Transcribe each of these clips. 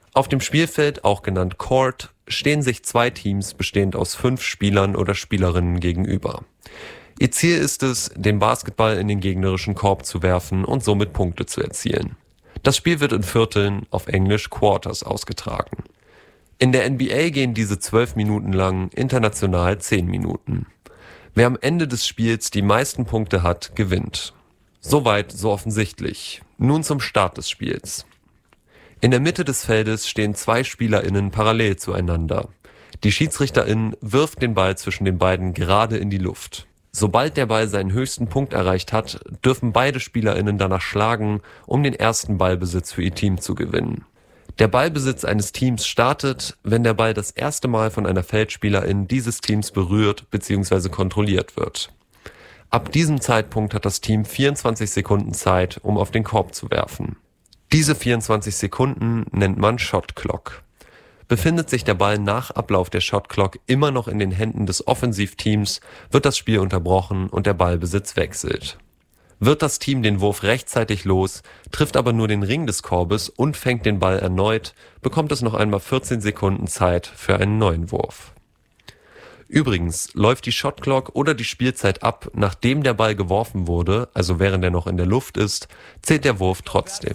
Auf dem Spielfeld, auch genannt Court, stehen sich zwei Teams bestehend aus 5 Spielern oder Spielerinnen gegenüber. Ihr Ziel ist es, den Basketball in den gegnerischen Korb zu werfen und somit Punkte zu erzielen. Das Spiel wird in Vierteln, auf Englisch Quarters, ausgetragen. In der NBA gehen diese 12 Minuten lang, international 10 Minuten. Wer am Ende des Spiels die meisten Punkte hat, gewinnt. Soweit, so offensichtlich. Nun zum Start des Spiels. In der Mitte des Feldes stehen 2 SpielerInnen parallel zueinander. Die SchiedsrichterIn wirft den Ball zwischen den beiden gerade in die Luft. Sobald der Ball seinen höchsten Punkt erreicht hat, dürfen beide SpielerInnen danach schlagen, um den ersten Ballbesitz für ihr Team zu gewinnen. Der Ballbesitz eines Teams startet, wenn der Ball das erste Mal von einer Feldspielerin dieses Teams berührt bzw. kontrolliert wird. Ab diesem Zeitpunkt hat das Team 24 Sekunden Zeit, um auf den Korb zu werfen. Diese 24 Sekunden nennt man Shot Clock. Befindet sich der Ball nach Ablauf der Shot Clock immer noch in den Händen des Offensivteams, wird das Spiel unterbrochen und der Ballbesitz wechselt. Wird das Team den Wurf rechtzeitig los, trifft aber nur den Ring des Korbes und fängt den Ball erneut, bekommt es noch einmal 14 Sekunden Zeit für einen neuen Wurf. Übrigens läuft die Shot Clock oder die Spielzeit ab, nachdem der Ball geworfen wurde, also während er noch in der Luft ist, zählt der Wurf trotzdem.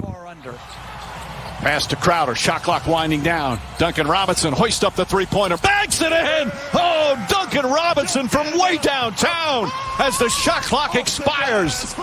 Pass to Crowder, shot clock winding down. Duncan Robinson hoists up the three-pointer, banks it in! Oh, Duncan Robinson from way downtown as the shot clock expires.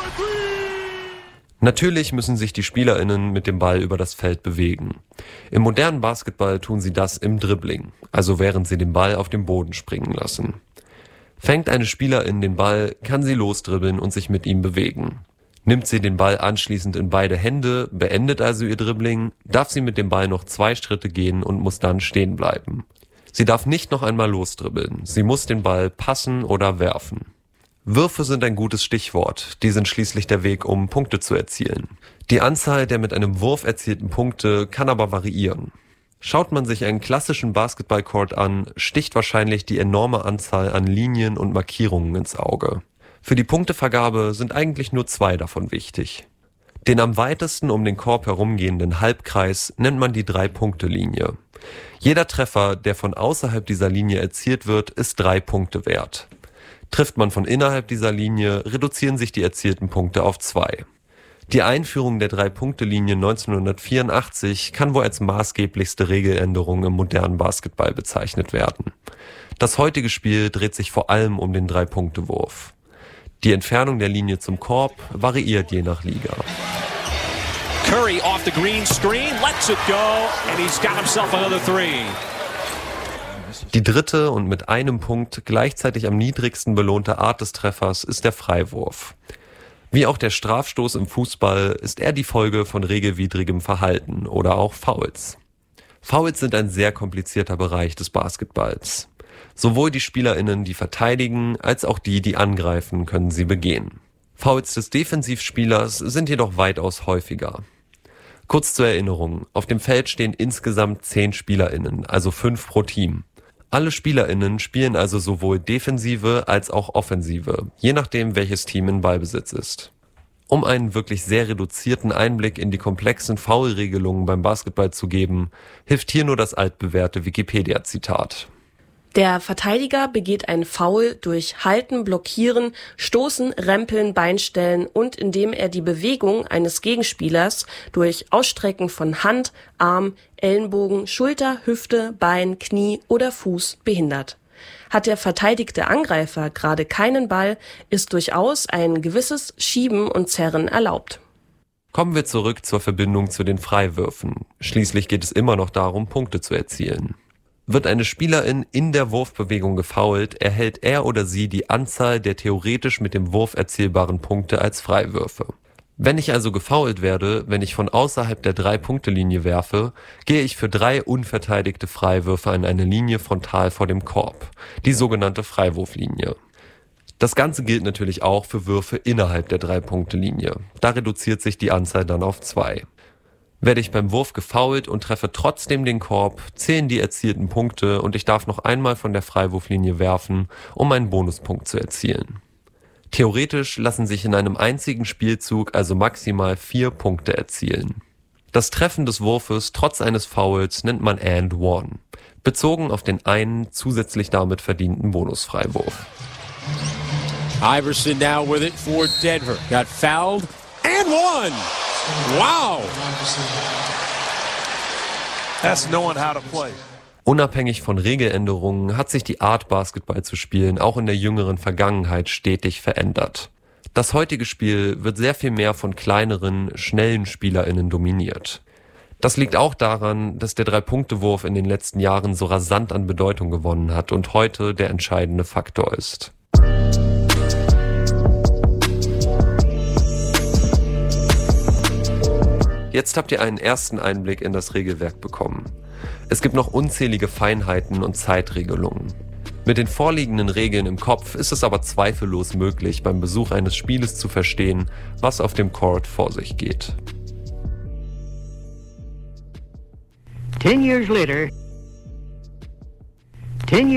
Natürlich müssen sich die SpielerInnen mit dem Ball über das Feld bewegen. Im modernen Basketball tun sie das im Dribbling, also während sie den Ball auf dem Boden springen lassen. Fängt eine Spielerin den Ball, kann sie losdribbeln und sich mit ihm bewegen. Nimmt sie den Ball anschließend in beide Hände, beendet also ihr Dribbling, darf sie mit dem Ball noch 2 Schritte gehen und muss dann stehen bleiben. Sie darf nicht noch einmal losdribbeln, sie muss den Ball passen oder werfen. Würfe sind ein gutes Stichwort, die sind schließlich der Weg, um Punkte zu erzielen. Die Anzahl der mit einem Wurf erzielten Punkte kann aber variieren. Schaut man sich einen klassischen Basketballcourt an, sticht wahrscheinlich die enorme Anzahl an Linien und Markierungen ins Auge. Für die Punktevergabe sind eigentlich nur 2 davon wichtig. Den am weitesten um den Korb herumgehenden Halbkreis nennt man die 3-Punkte-Linie. Jeder Treffer, der von außerhalb dieser Linie erzielt wird, ist 3 Punkte wert. Trifft man von innerhalb dieser Linie, reduzieren sich die erzielten Punkte auf 2. Die Einführung der 3-Punkte-Linie 1984 kann wohl als maßgeblichste Regeländerung im modernen Basketball bezeichnet werden. Das heutige Spiel dreht sich vor allem um den 3-Punkte-Wurf. Die Entfernung der Linie zum Korb variiert je nach Liga. Curry off the green screen, lets it go, and he's got himself another 3. Die dritte und mit einem Punkt gleichzeitig am niedrigsten belohnte Art des Treffers ist der Freiwurf. Wie auch der Strafstoß im Fußball ist er die Folge von regelwidrigem Verhalten oder auch Fouls. Fouls sind ein sehr komplizierter Bereich des Basketballs. Sowohl die SpielerInnen, die verteidigen, als auch die, die angreifen, können sie begehen. Fouls des Defensivspielers sind jedoch weitaus häufiger. Kurz zur Erinnerung, auf dem Feld stehen insgesamt 10 SpielerInnen, also 5 pro Team. Alle SpielerInnen spielen also sowohl Defensive als auch Offensive, je nachdem welches Team in Ballbesitz ist. Um einen wirklich sehr reduzierten Einblick in die komplexen Foul-Regelungen beim Basketball zu geben, hilft hier nur das altbewährte Wikipedia-Zitat. Der Verteidiger begeht ein Foul durch Halten, Blockieren, Stoßen, Rempeln, Beinstellen und indem er die Bewegung eines Gegenspielers durch Ausstrecken von Hand, Arm, Ellenbogen, Schulter, Hüfte, Bein, Knie oder Fuß behindert. Hat der verteidigte Angreifer gerade keinen Ball, ist durchaus ein gewisses Schieben und Zerren erlaubt. Kommen wir zurück zur Verbindung zu den Freiwürfen. Schließlich geht es immer noch darum, Punkte zu erzielen. Wird eine Spielerin in der Wurfbewegung gefoult, erhält er oder sie die Anzahl der theoretisch mit dem Wurf erzielbaren Punkte als Freiwürfe. Wenn ich also gefoult werde, wenn ich von außerhalb der 3-Punkte-Linie werfe, gehe ich für 3 unverteidigte Freiwürfe an eine Linie frontal vor dem Korb, die sogenannte Freiwurflinie. Das Ganze gilt natürlich auch für Würfe innerhalb der 3-Punkte-Linie. Da reduziert sich die Anzahl dann auf 2. Werde ich beim Wurf gefoult und treffe trotzdem den Korb, zählen die erzielten Punkte und ich darf noch einmal von der Freiwurflinie werfen, um einen Bonuspunkt zu erzielen. Theoretisch lassen sich in einem einzigen Spielzug also maximal 4 Punkte erzielen. Das Treffen des Wurfes trotz eines Fouls nennt man and one, bezogen auf den einen zusätzlich damit verdienten Bonusfreiwurf. Iverson now with it for Denver. Got fouled and one. Wow. That's knowing how to play. Unabhängig von Regeländerungen hat sich die Art, Basketball zu spielen, auch in der jüngeren Vergangenheit stetig verändert. Das heutige Spiel wird sehr viel mehr von kleineren, schnellen SpielerInnen dominiert. Das liegt auch daran, dass der 3-Punkte-Wurf in den letzten Jahren so rasant an Bedeutung gewonnen hat und heute der entscheidende Faktor ist. Jetzt habt ihr einen ersten Einblick in das Regelwerk bekommen. Es gibt noch unzählige Feinheiten und Zeitregelungen. Mit den vorliegenden Regeln im Kopf ist es aber zweifellos möglich, beim Besuch eines Spieles zu verstehen, was auf dem Court vor sich geht. 10 years later,